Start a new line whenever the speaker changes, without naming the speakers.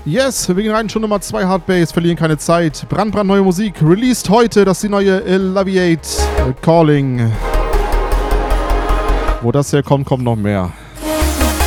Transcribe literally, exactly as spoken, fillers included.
Yes, wir gehen rein, schon Nummer zwei Hardbase, verlieren keine Zeit. Brandbrandneue Musik, released heute, das ist die neue Elaviate Calling. Wo das herkommt, kommt noch mehr.